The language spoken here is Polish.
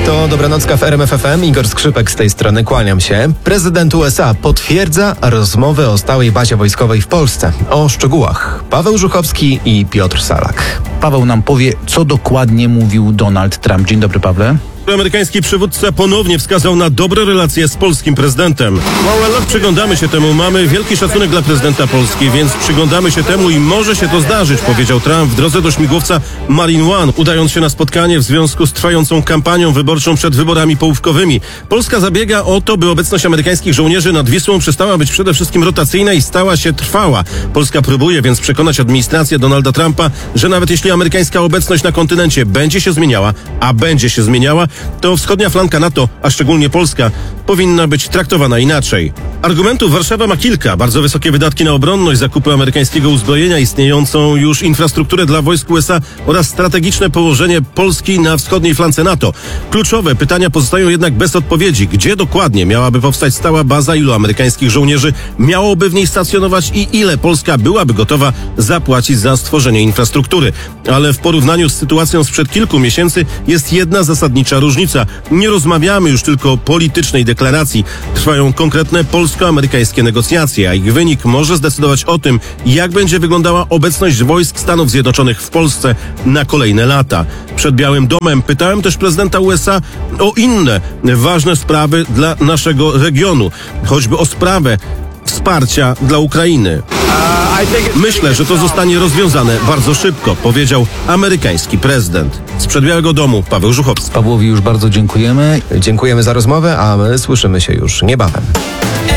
To Dobranocka w RMF FM. Igor Skrzypek z tej strony, kłaniam się. Prezydent USA potwierdza rozmowy o stałej bazie wojskowej w Polsce. O szczegółach Paweł Żuchowski i Piotr Salak. Paweł nam powie, co dokładnie mówił Donald Trump. Dzień dobry, Pawle. Amerykański przywódca ponownie wskazał na dobre relacje z polskim prezydentem. Przyglądamy się temu, mamy wielki szacunek dla prezydenta Polski, więc przyglądamy się temu i może się to zdarzyć, powiedział Trump w drodze do śmigłowca Marine One, udając się na spotkanie w związku z trwającą kampanią wyborczą przed wyborami połówkowymi. Polska zabiega o to, by obecność amerykańskich żołnierzy nad Wisłą przestała być przede wszystkim rotacyjna i stała się trwała. Polska próbuje więc przekonać administrację Donalda Trumpa, że nawet jeśli amerykańska obecność na kontynencie będzie się zmieniała, a będzie się zmieniała, to wschodnia flanka NATO, a szczególnie Polska, powinna być traktowana inaczej. Argumentów Warszawa ma kilka. Bardzo wysokie wydatki na obronność, zakupy amerykańskiego uzbrojenia, istniejącą już infrastrukturę dla wojsk USA oraz strategiczne położenie Polski na wschodniej flance NATO. Kluczowe pytania pozostają jednak bez odpowiedzi. Gdzie dokładnie miałaby powstać stała baza, ilu amerykańskich żołnierzy miałoby w niej stacjonować i ile Polska byłaby gotowa zapłacić za stworzenie infrastruktury. Ale w porównaniu z sytuacją sprzed kilku miesięcy jest jedna zasadnicza różnica. Nie rozmawiamy już tylko o politycznej deklaracji. Trwają konkretne polsko-amerykańskie negocjacje, a ich wynik może zdecydować o tym, jak będzie wyglądała obecność wojsk Stanów Zjednoczonych w Polsce na kolejne lata. Przed Białym Domem pytałem też prezydenta USA o inne ważne sprawy dla naszego regionu, choćby o sprawę wsparcia dla Ukrainy. Myślę, że to zostanie rozwiązane bardzo szybko, powiedział amerykański prezydent. Sprzed Białego Domu Paweł Żuchowski. Pawłowi już bardzo dziękujemy. Dziękujemy za rozmowę, a my słyszymy się już niebawem.